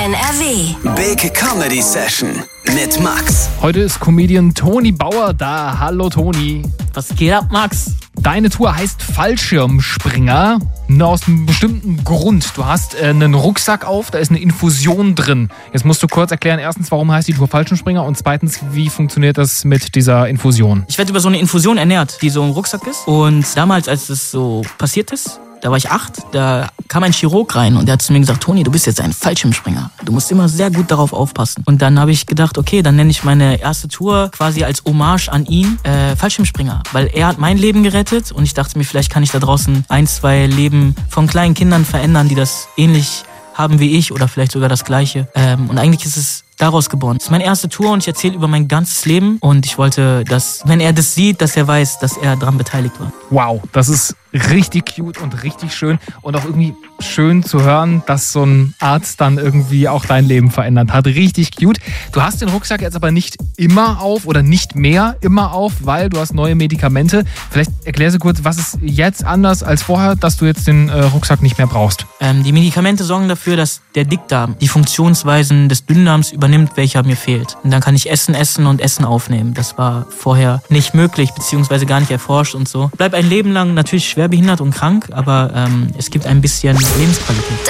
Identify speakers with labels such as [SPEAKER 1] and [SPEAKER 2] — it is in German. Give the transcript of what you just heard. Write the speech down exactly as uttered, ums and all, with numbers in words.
[SPEAKER 1] N R W.
[SPEAKER 2] Big Comedy Session mit Max.
[SPEAKER 3] Heute ist Comedian Toni Bauer da. Hallo Toni.
[SPEAKER 4] Was geht ab, Max?
[SPEAKER 3] Deine Tour heißt Fallschirmspringer. Nur aus einem bestimmten Grund. Du hast äh, einen Rucksack auf, da ist eine Infusion drin. Jetzt musst du kurz erklären, erstens, warum heißt die Tour Fallschirmspringer und zweitens, wie funktioniert das mit dieser Infusion?
[SPEAKER 4] Ich werde über so eine Infusion ernährt, die so im Rucksack ist. Und damals, als das so passiert ist, da war ich acht, da kam ein Chirurg rein und der hat zu mir gesagt, Toni, du bist jetzt ein Fallschirmspringer. Du musst immer sehr gut darauf aufpassen. Und dann habe ich gedacht, okay, dann nenne ich meine erste Tour quasi als Hommage an ihn äh, Fallschirmspringer. Weil er hat mein Leben gerettet und ich dachte mir, vielleicht kann ich da draußen ein, zwei Leben von kleinen Kindern verändern, die das ähnlich haben wie ich oder vielleicht sogar das Gleiche. Ähm, und eigentlich ist es daraus geboren. Das ist meine erste Tour und ich erzähle über mein ganzes Leben. Und ich wollte, dass, wenn er das sieht, dass er weiß, dass er daran beteiligt war.
[SPEAKER 3] Wow, das ist richtig cute und richtig schön. Und auch irgendwie schön zu hören, dass so ein Arzt dann irgendwie auch dein Leben verändert hat. Richtig cute. Du hast den Rucksack jetzt aber nicht immer auf oder nicht mehr immer auf, weil du hast neue Medikamente. Vielleicht erklär sie kurz, was ist jetzt anders als vorher, dass du jetzt den äh, Rucksack nicht mehr brauchst?
[SPEAKER 4] Ähm, die Medikamente sorgen dafür, dass der Dickdarm die Funktionsweisen des Dünndarms übernimmt, welcher mir fehlt. Und dann kann ich Essen essen und Essen aufnehmen. Das war vorher nicht möglich, beziehungsweise gar nicht erforscht und so. Bleib ein Leben lang natürlich schwerbehindert und krank, aber ähm, es gibt ein bisschen Lebensqualität.